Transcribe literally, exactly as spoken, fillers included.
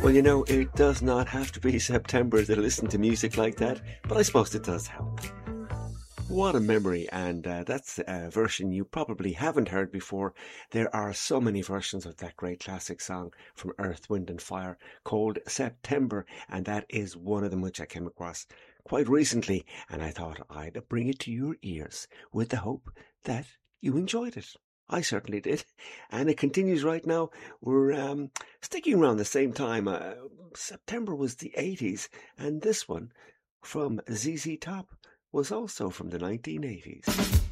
Well, you know, it does not have to be September to listen to music like that, but I suppose it does help. What a memory, and uh, that's a version you probably haven't heard before. There are so many versions of that great classic song from Earth, Wind and Fire called September, and that is one of them which I came across quite recently, and I thought I'd bring it to your ears with the hope that you enjoyed it. I certainly did, and it continues right now. We're um, sticking around the same time. Uh, September was the eighties, and this one from Z Z Top was also from the nineteen eighties.